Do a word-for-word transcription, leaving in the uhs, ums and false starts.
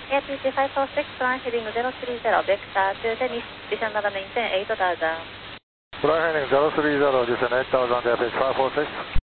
A T C five four six one heading zero three zero, vector to Venice, descend and maintain eight thousand. Fly heading zero three zero, descend eight thousand, Airfield five four six.